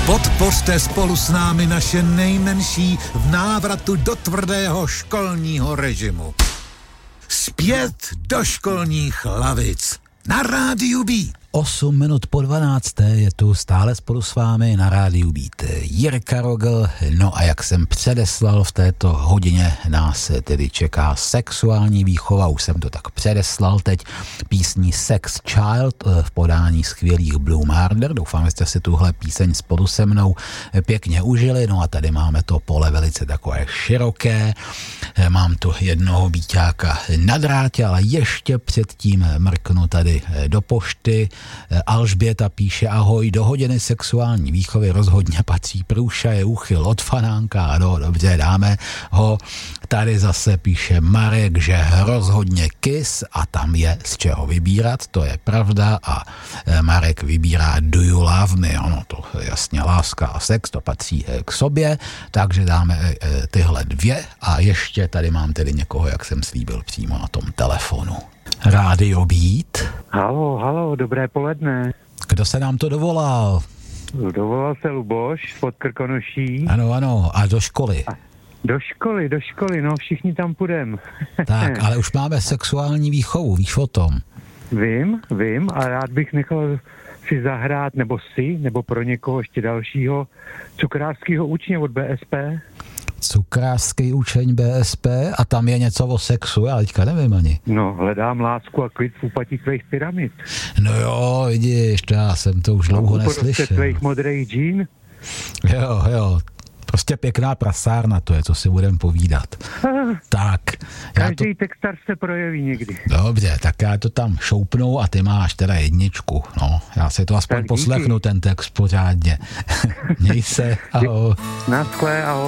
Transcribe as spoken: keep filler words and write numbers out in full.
Podpořte spolu s námi naše nejmenší v návratu do tvrdého školního režimu. Zpět do školních lavic na Rádiu Beat. osm minut po dvanácté je tu stále spolu s vámi na Rádiu Beat Jirka Rogl. No a jak jsem předeslal, v této hodině nás tedy čeká sexuální výchova, už jsem to tak předeslal teď, písní Sex Child v podání skvělých Blue Murder. Doufám, že jste si tuhle píseň spolu se mnou pěkně užili. No a tady máme to pole velice takové široké. Mám tu jednoho býťáka na drátě, ale ještě předtím mrknu tady do pošty. Alžběta píše: ahoj, do hodiny sexuální výchovy rozhodně patří průšaje, úchyl od fanánka. No dobře, dáme ho. Tady zase píše Marek, že rozhodně kiss a tam je z čeho vybírat, to je pravda. A Marek vybírá Do You Love Me, ono to jasně, láska a sex, to patří k sobě, takže dáme tyhle dvě a ještě tady mám tedy někoho, jak jsem slíbil, přímo na tom telefonu. Rádio Beat. Halo, halo, dobré poledne. Kdo se nám to dovolal? Dovolal se Luboš pod Krkonoší. Ano, ano, a do školy. A do školy, do školy, no všichni tam půjdem. Tak, ale už máme sexuální výchovu, víš o tom? Vím, vím a rád bych nechal si zahrát, nebo si, nebo pro někoho ještě dalšího, cukrářského učně od B S P. Cukrářský učeň B S P a tam je něco o sexu, já teďka nevím ani. No, hledám lásku a klid v úpatí tvých pyramid. No jo, vidíš, to já jsem to už dlouho no, neslyšel. No, tvých modrých džín. Jo, jo, prostě pěkná prasárna to je, co si budem povídat. Ah, tak. Každý to... textař se projeví někdy. Dobře, tak já to tam šoupnu a ty máš teda jedničku, no. Já si to aspoň tak poslechnu, díky. Ten text pořádně. Měj se, ahoj. Naschle, ahoj.